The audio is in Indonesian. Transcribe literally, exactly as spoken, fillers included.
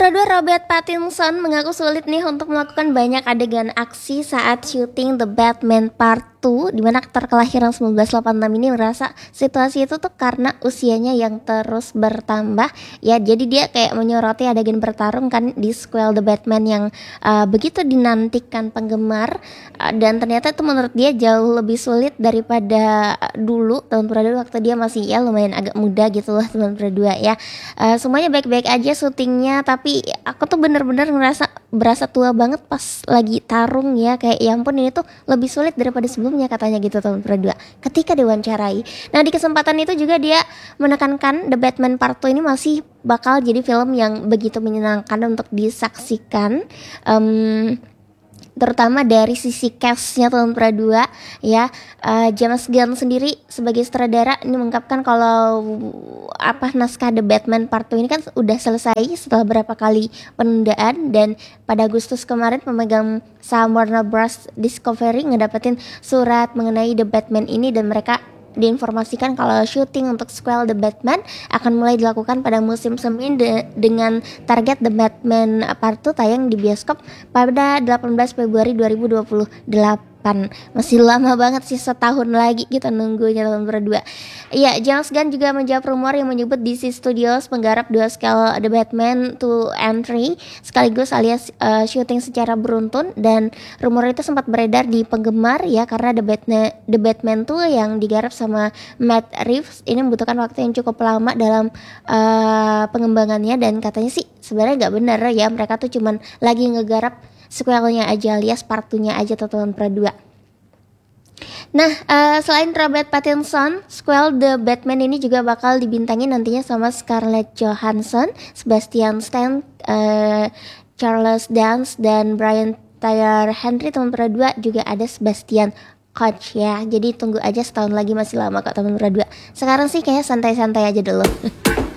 Pradua, Robert Pattinson mengaku sulit nih untuk melakukan banyak adegan aksi saat syuting The Batman Part dua, di mana aktor kelahiran sembilan belas delapan puluh enam ini merasa situasi itu tuh karena usianya yang terus bertambah ya, jadi dia kayak menyoroti adegan bertarung kan di sequel The Batman yang uh, begitu dinantikan penggemar, uh, dan ternyata itu menurut dia jauh lebih sulit daripada dulu tahun Pradua waktu dia masih ya lumayan agak muda gitu lah tahun Pradua ya. Uh, semuanya baik-baik aja syutingnya, tapi aku tuh bener-bener ngerasa berasa tua banget pas lagi tarung ya, kayak ya ampun ini tuh lebih sulit daripada sebelumnya katanya gitu tahun Pradua ketika diwawancarai. Nah di kesempatan itu juga dia menekankan The Batman Part dua ini masih bakal jadi film yang begitu menyenangkan untuk disaksikan, um, terutama dari sisi cast-nya tahun Pradua ya. uh, James Gunn sendiri sebagai sutradara ini mengungkapkan kalau apa naskah The Batman Part dua ini kan udah selesai setelah berapa kali penundaan, dan pada Agustus kemarin pemegang saham Warner Bros Discovery ngedapetin surat mengenai The Batman ini, dan mereka diinformasikan kalau syuting untuk sequel The Batman akan mulai dilakukan pada musim semi de- dengan target The Batman Part dua tayang di bioskop pada delapan belas Februari dua ribu dua puluh delapan. Masih lama banget sih, setahun lagi kita nunggunya tahun berdua. Iya, James Gunn juga menjawab rumor yang menyebut D C Studios menggarap dua sequel The Batman two and three sekaligus alias uh, syuting secara beruntun, dan rumor itu sempat beredar di penggemar ya karena The Batman The Batman two yang digarap sama Matt Reeves ini membutuhkan waktu yang cukup lama dalam uh, pengembangannya, dan katanya sih sebenarnya nggak benar ya, mereka tuh cuman lagi ngegarap sequelnya aja alias part two-nya aja tahun Pradua. Nah, uh, selain Robert Pattinson, sequel The Batman ini juga bakal dibintangi nantinya sama Scarlett Johansson, Sebastian Stan, uh, Charles Dance, dan Brian Tyree Henry. Tahun Pradua juga ada Sebastian Koch ya. Jadi tunggu aja, setahun lagi masih lama kok tahun Pradua. Sekarang sih kayak santai-santai aja dulu.